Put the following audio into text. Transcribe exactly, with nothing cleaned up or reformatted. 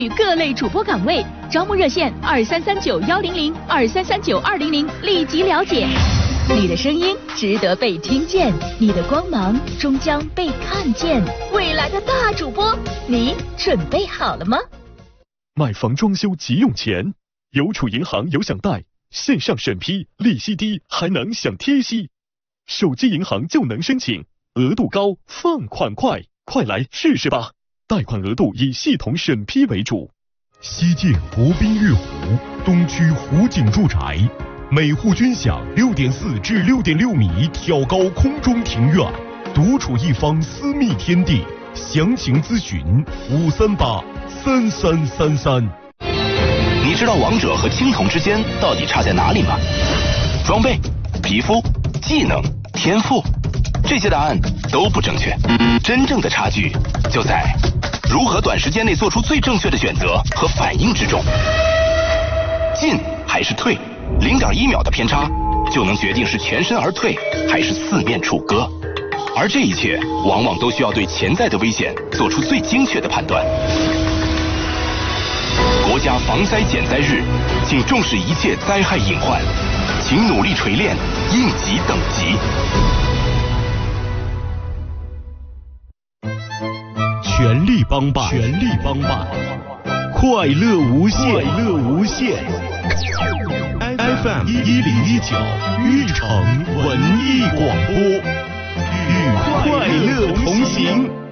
与各类主播岗位，招募热线二三三九幺零零二三三九二零零，立即了解。你的声音值得被听见，你的光芒终将被看见。未来的大主播，你准备好了吗？ 买房装修急用钱，邮储银行有享贷，线上审批，利息低，还能享贴息。手机银行就能申请，额度高，放款快，快来试试吧！贷款额度以系统审批为主。 西建国宾悦湖东区湖景住宅，每户均享六点四至六点六米挑高空中庭院，独处一方私密天地。详情咨询五三八三三三三。 你知道王者和青铜之间到底差在哪里吗？装备、皮肤、技能、天赋，这些答案都不正确。真正的差距就在如何短时间内做出最正确的选择和反应之中。进还是退，零点一秒的偏差就能决定是全身而退还是四面楚歌。而这一切往往都需要对潜在的危险做出最精确的判断。国家防灾减灾日，请重视一切灾害隐患，请努力锤炼应急等级。 全力帮办，全力帮办，快乐无限，快乐无限。F M 一零一九玉城文艺广播，与快乐同行。